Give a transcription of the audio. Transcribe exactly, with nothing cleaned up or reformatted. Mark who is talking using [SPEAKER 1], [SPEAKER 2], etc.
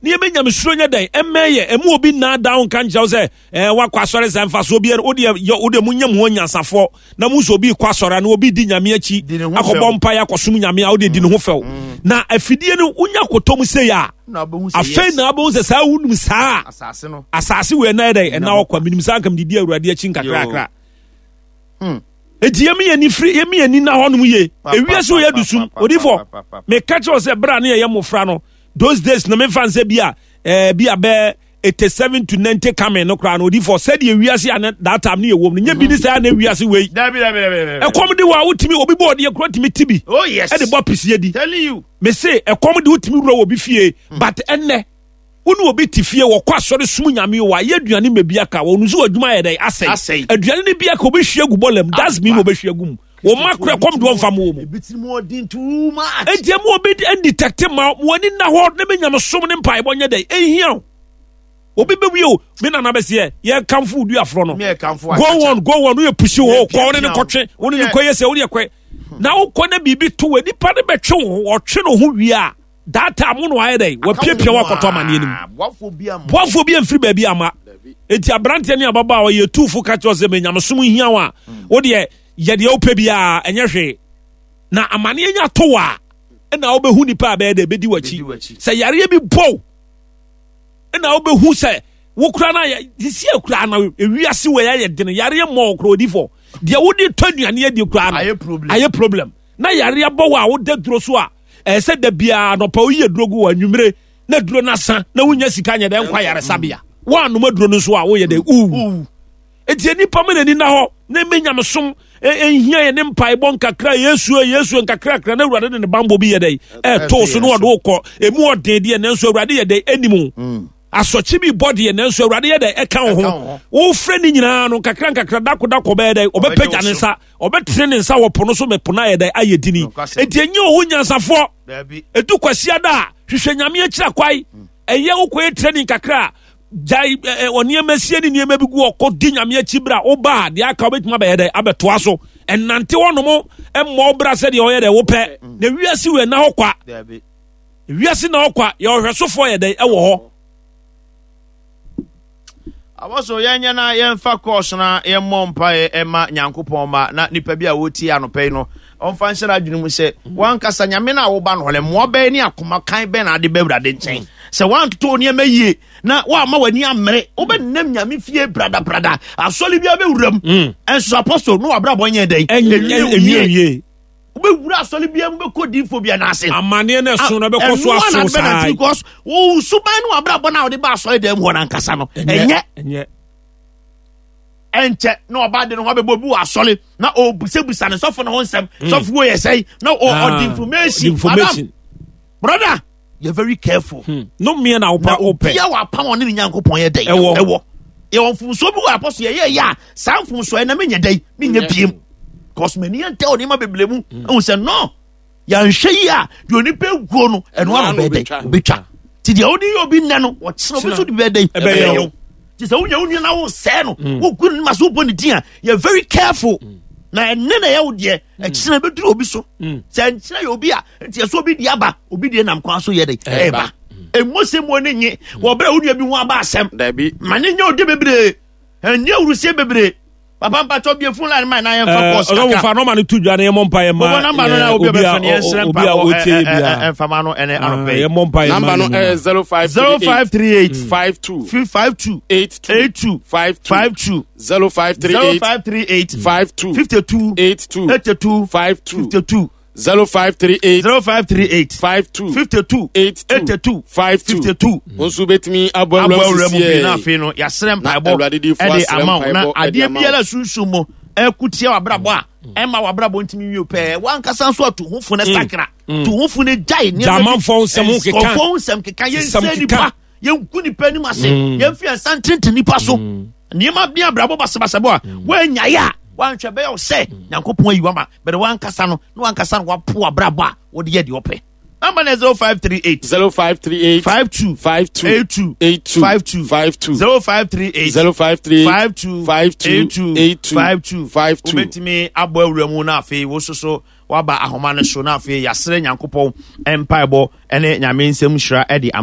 [SPEAKER 1] Ni ebe nyame suro nya dan emeye emu obi na down kan jaw say eh wa kwasore se mfa so obi ode ode munyam ho nyansafo na mu so obi kwasore na obi di nyame achi akobọ mpa ya kosum nyame a ode di ne ho few na afidie no unya kotom se ya afa na abo se sa wunum sa
[SPEAKER 2] asase no
[SPEAKER 1] asase we na dan na okwa minim sa kam di di awurade achi nkakra akra hm edi yemi ani free yemi ani na honum ye ewiase o ya dusum odifo me catch us e bra na ye mofra no those days no me fanse bia eh bia be eighty-seven to ninety coming no kra no odifo said ye wiase an that time na ye wom nya bi ni say na wiase we
[SPEAKER 2] dabi dabi dabi
[SPEAKER 1] e kom de wa wotimi obi board ye kro timi tibi
[SPEAKER 2] oh yes
[SPEAKER 1] e de bo pisi di
[SPEAKER 2] telling you
[SPEAKER 1] me say e kom de wotimi wura obi fie but enne unu obi tifie wo kwa sori sum nyame wa ye aduane mebia ka wo nusu adwuma ye dai asai aduane ne bia ka obi hwie gu bolem that's mean obi hwie gu wo makra kom do mfa mo mo
[SPEAKER 2] biti mo din too much
[SPEAKER 1] e die mo obi detect ma woni na ho ne be nyame som ne mpa ebonye dai ehia obi be wi o me na na be se ye kamfo du afro no go on go on we push wo ko ne kotwe woni ne koye se wo ne kwe na wo ko na bibi to we nipa ne be twe wo twe no ho wi a that time no aye dey we piepie wa koto amane nim boafo bia mfiri ba bia ama enti abrante ne ababa wa ye tufu ka cho se menyamsom hia wa wo de ye de opa bia enye hwe na amane nya to wa na wo behu nipa ba de bedi wachi se yare bi bo na wo behu se wo kura na sisi akura na ewiase we ya ye de ne yare mo kura odifo de wo de tonuane ye de kura na aye problem na yare bo wa wo de duro so a eh said the bia no pa oyi drogu wa nwumre na duro na san na wunya sika nya de nkwa yare sabia wa no maduro no so a wo ye de u eti ni pa me ni na ho na menyam som ehia ye ne mpa ibon kakra yesu yesu nkakra kra na urade ne bambo bi ye de eh to so no do ko emu odede ye na so urade ye de animu asochi bi body ye na so urade ye de eka ho wo fre ni nyina no kakra nkakra dako dako be de obepagya ne nsa obetre ne nsa wo pono so mepona ye de ayedini eti enye ho nyansafo etu kwasia da hwehwe nyame akira kwai eye wo ko training kakra jai onie masie ni nie mabigu okodi nyame akibra oba de aka obetuma be ye de abetoa so enante wono mo emmo bra se de oye de wo pe na wiase we na hokwa wiase na hokwa ye ohwesofo ye de ewo ho
[SPEAKER 2] awoso yenya na yemfa course na yemmo mpa ema nyankopon ma na nipa bi a woti anopai no onfa nhyira adwene mu se wankasa nyame na wo ba no le mo ba ni akoma kan be na ade bewurade nchen se wan to ne mayie na wa ma wani amre obenam nyame fie brada brada asoli bia bewuram enso apostle no abra bonye den
[SPEAKER 1] enwie
[SPEAKER 2] ube wura asoli bia mbe kodi phobia na ase
[SPEAKER 1] amane na so na be koso aso sai
[SPEAKER 2] because wo suban no abra bona wo de ba asoli dem ho na nkasa no enye
[SPEAKER 1] enye
[SPEAKER 2] enche no oba de no ho be bobu asoli na o busebusa ne sofo no ho nsem sofo wo yesai na o the information
[SPEAKER 1] information
[SPEAKER 2] brother you're very careful
[SPEAKER 1] hmm. no me na opa ope
[SPEAKER 2] ya wa pa won ne nyankopon ye dai ewo ewo e won funso bi wa apostle ye ya san funso e na menya dai menya piem cause many and tell him beblemu and say no ya nhwe ya de onipa guo no eno ara be dai betwa ti de odi obi nne no wo kire obi so de be dai e be yo ti say unya unya na wo se no wo gu ni maso bo ni dia you very careful na enne na ya wo de e kire be duru obi so say nkire obi a ti so obi di aba obi de nam kwa so ye dai e ba e mose mo ne nye wo bra wo bi ho aba asem da bi mane nye odi bebre enye urusie bebre papa mpa to bie fun line man na yen fa course
[SPEAKER 1] ka fa no man tu dwane mo mpa ye ma
[SPEAKER 2] number no obi be fani ensrem pa en fa ma no ene arope
[SPEAKER 1] ye mo mpa ye
[SPEAKER 3] number no zero five
[SPEAKER 2] three eight
[SPEAKER 3] five two
[SPEAKER 2] five two
[SPEAKER 3] eight two
[SPEAKER 2] five two
[SPEAKER 3] zero five three eight five two
[SPEAKER 2] fifty-two
[SPEAKER 3] eighty-two five two
[SPEAKER 2] fifty-two
[SPEAKER 3] zero five three eight
[SPEAKER 2] zero five three eight
[SPEAKER 3] five two
[SPEAKER 2] fifty-two
[SPEAKER 3] eighty-two five two
[SPEAKER 2] fifty-two
[SPEAKER 3] onso betimi abawura
[SPEAKER 2] mu na afi no ya serem paebo e de amount na ade biara sunsumo ekutie wabrabo a ema wabrabo ntimi wi pe wankasa so atu hufu ne sakra tu hufu ne jai ne
[SPEAKER 1] jaman fon sem keka
[SPEAKER 2] fon sem keka yen seni pa yen kuni pa ni mase yen fi ansantrenti nipa so niema bia brabo basabasabo a wanya ya wan hwebe yo se nyankopon ayi wama but wan kasa no no wan kasa no wapo abrabo a wo de ye de ope number is zero five three eight
[SPEAKER 3] zero five three eight
[SPEAKER 2] five two
[SPEAKER 3] five two
[SPEAKER 2] eight two
[SPEAKER 3] eight two
[SPEAKER 2] five two
[SPEAKER 3] five two
[SPEAKER 2] zero five three eight
[SPEAKER 3] zero five three
[SPEAKER 2] five two
[SPEAKER 3] five two eight two
[SPEAKER 2] five two
[SPEAKER 3] five two
[SPEAKER 2] ubetimi abo awuramu na afi wo soso waba ahoma no so na afi yasere nyankopon empaibo ene nyame nsem hira e de